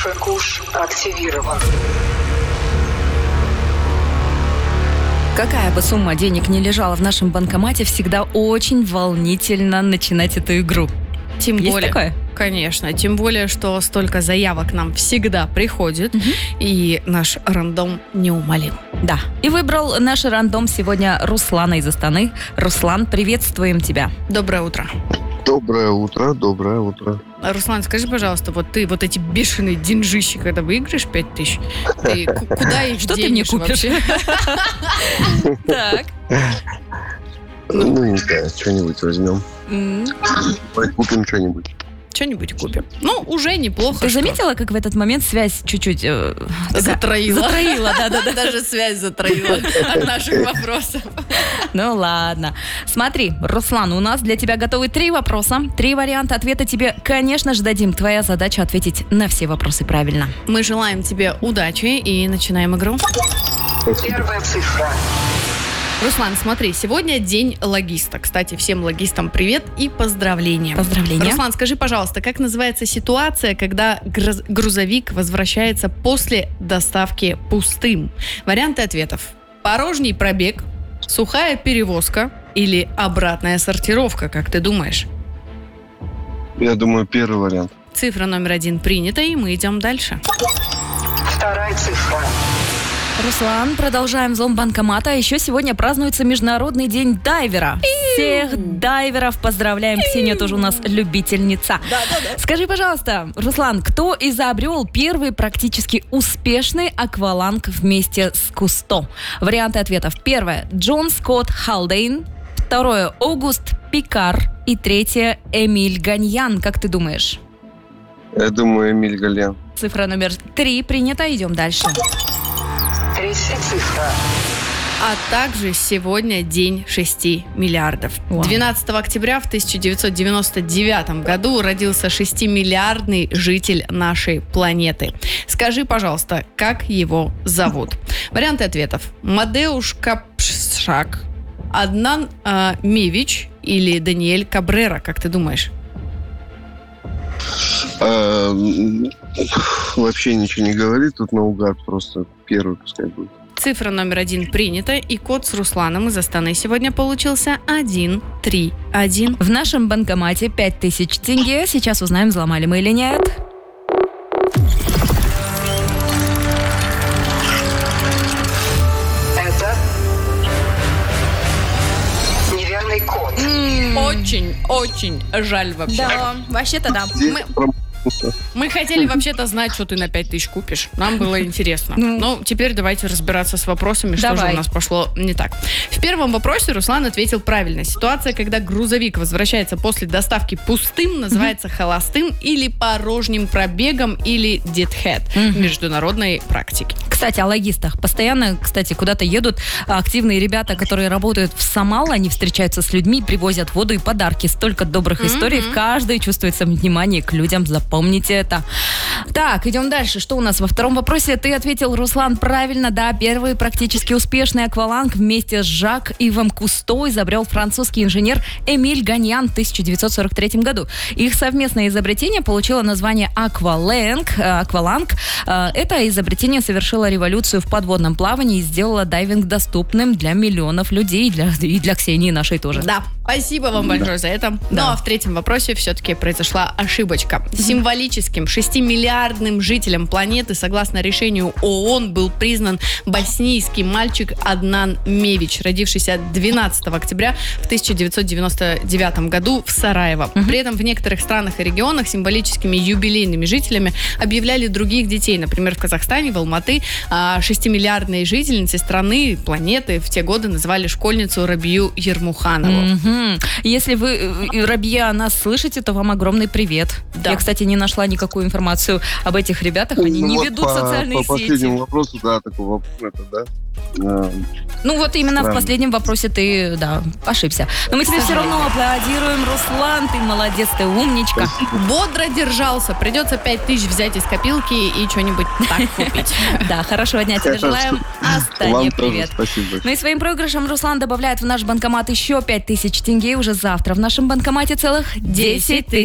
Шикуш активирован. Какая бы сумма денег ни лежала в нашем банкомате, всегда очень волнительно начинать эту игру. Тем Есть более, такое? конечно. Тем более, что столько заявок нам всегда приходит, и наш рандом неумолим. Да. И выбрал наш рандом сегодня Руслана из Астаны. Руслан, приветствуем тебя. Доброе утро. Доброе утро. Руслан, скажи, пожалуйста, вот ты вот эти бешеные деньжищи, когда выиграешь 5000, ты куда их Что ты мне денешь купишь? вообще? Так. Ну, не знаю, что-нибудь возьмем. Купим что-нибудь. Что-нибудь купим. Ну, уже неплохо. Ты что заметила, как в этот момент связь чуть-чуть затроила? Затроила, да-да-да. Даже связь затроила от наших вопросов. Ну ладно. Смотри, Руслан, у нас для тебя готовы 3 вопроса. 3 варианта ответа тебе, конечно же, дадим. Твоя задача ответить на все вопросы правильно. Мы желаем тебе удачи и начинаем игру. Первая цифра. Руслан, смотри, сегодня день логиста. Кстати, всем логистам привет и поздравления. Поздравления. Руслан, скажи, пожалуйста, как называется ситуация, когда грузовик возвращается после доставки пустым? Варианты ответов. Порожний пробег, сухая перевозка или обратная сортировка, как ты думаешь? Я думаю, первый вариант. Цифра номер 1 принята, и мы идем дальше. Вторая цифра. Руслан, продолжаем взлом банкомата. А еще сегодня празднуется Международный день дайвера. Всех дайверов поздравляем. Ксения тоже у нас любительница. Скажи, пожалуйста, Руслан, кто изобрел первый практически успешный акваланг вместе с Кусто? Варианты ответов. Первое. Джон Скотт Халдейн. Второе. Огуст Пикар. И третье. Эмиль Ганьян. Как ты думаешь? Я думаю, Эмиль Ганьян. Цифра номер 3 принята. Идем дальше. Третья цифра. А также сегодня день 6 миллиардов. Вау. 12 октября в 1999 году родился 6-миллиардный житель нашей планеты. Скажи, пожалуйста, как его зовут? Варианты ответов. Мадеуш Капшак, Аднан Мевич или Даниэль Кабрера, как ты думаешь? Вообще ничего не говорит, тут наугад просто первый пускай будет. Цифра номер 1 принята, и код с Русланом из Астаны сегодня получился 131. В нашем банкомате 5000 тенге. Сейчас узнаем, взломали мы или нет. Это неверный код. Очень жаль вообще. Да, вообще-то да. Мы хотели вообще-то знать, что ты на 5000 купишь. Нам было интересно. Ну. Но теперь давайте разбираться с вопросами, что же Давай. у нас пошло не так. В первом вопросе Руслан ответил правильно. Ситуация, когда грузовик возвращается после доставки пустым, называется холостым или порожним пробегом или deadhead в международной практике. Кстати, о логистах. Постоянно, кстати, куда-то едут активные ребята, которые работают в Самал. Они встречаются с людьми, привозят воду и подарки. Столько добрых историй. В каждой чувствуется внимание к людям. Запомните это. Так, идем дальше. Что у нас во втором вопросе? Ты ответил, Руслан, правильно. Да, первый практически успешный акваланг вместе с Жак Ивом Кусто изобрел французский инженер Эмиль Ганьян в 1943 году. Их совместное изобретение получило название акваланг. Это изобретение совершило революцию в подводном плавании и сделало дайвинг доступным для миллионов людей, и для Ксении нашей тоже. Да, спасибо вам большое за это. Ну а в третьем вопросе все-таки произошла ошибочка. Символическим 6-миллиардным жителем планеты, согласно решению ООН, был признан боснийский мальчик Аднан Мевич, родившийся 12 октября в 1999 году в Сараево. При этом в некоторых странах и регионах символическими юбилейными жителями объявляли других детей. Например, в Казахстане, в Алматы 6-миллиардной жительницей страны, планеты в те годы называли школьницу Рабию Ермуханову. Если вы, Рабия, нас слышите, то вам огромный привет. Да. Я, кстати, не нашла никакую информацию об этих ребятах. Они не Вот ведут социальные по сети. последнему вопросу, да, такого, это, да. Ну вот именно в Странно. последнем вопросе ты, да, ошибся. Но мы тебе все равно аплодируем, Руслан, ты молодец, ты умничка. Бодро держался. Придется 5000 взять из копилки и что-нибудь так купить. Да, хорошего дня тебе желаем. Астане Вам тоже привет. спасибо. Ну и своим проигрышем Руслан добавляет в наш банкомат еще 5000 тенге. Уже завтра в нашем банкомате целых 10 000.